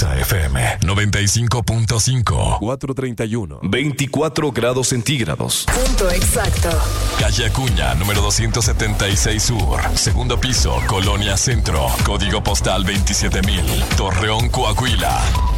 Exa FM 95.5. 431. 24 grados centígrados. Punto exacto. Calle Acuña, número 276 Sur. Segundo piso, Colonia Centro. Código postal 27,000. Torreón, Coahuila.